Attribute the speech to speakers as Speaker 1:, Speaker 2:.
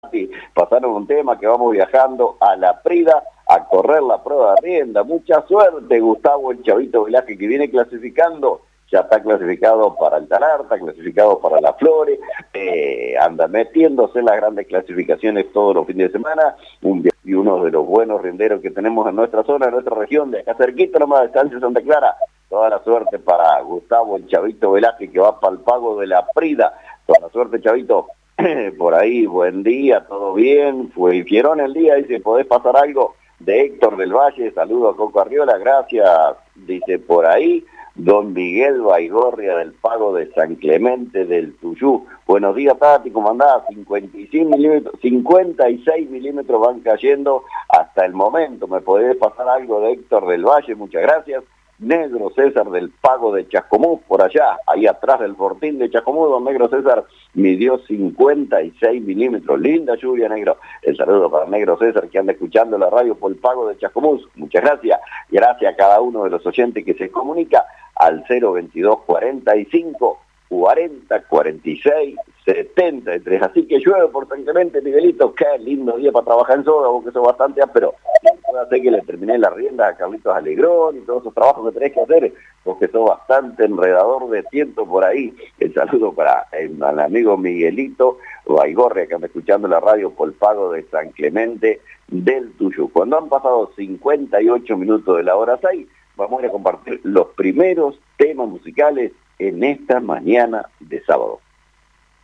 Speaker 1: pasaron un tema que vamos viajando a La Prida a correr la prueba de rienda. Mucha suerte, Gustavo el Chavito Velázquez, que viene clasificando. Ya está clasificado para el Talar, está clasificado para la Flores, anda metiéndose en las grandes clasificaciones todos los fines de semana, y uno de los buenos renderos que tenemos en nuestra zona, en nuestra región, de acá cerquita nomás de Estancia Santa Clara. Toda la suerte para Gustavo el Chavito Velázquez, que va para el pago de La Prida. Toda la suerte, Chavito. Por ahí, buen día, todo bien. Hicieron el día, dice, ¿podés pasar algo? De Héctor del Valle, saludo a Coco Arriola, gracias, dice por ahí. Don Miguel Baigorria del Pago de San Clemente del Tuyú. Buenos días, Tati, ¿cómo andás? 56 milímetros van cayendo hasta el momento. ¿Me podés pasar algo de Héctor del Valle? Muchas gracias. Negro César del Pago de Chascomús, por allá, ahí atrás del fortín de Chascomús, don Negro César midió 56 milímetros. Linda lluvia, Negro. El saludo para Negro César, que anda escuchando la radio por el Pago de Chascomús. Muchas gracias. Gracias a cada uno de los oyentes que se comunica al 022 45 40 46 73. Así que llueve por San Clemente, Miguelito. Qué lindo día para trabajar en soda, vos que sos bastante áspero. Puede hacer que le terminé la rienda a Carlitos Alegrón y todos esos trabajos que tenés que hacer, porque sos bastante enredador de tiempo por ahí. El saludo para el amigo Miguelito Baigorria, que anda escuchando la radio por el Pago de San Clemente del Tuyú. Cuando han pasado 58 minutos de la hora 6, vamos a compartir los primeros temas musicales en esta mañana de sábado.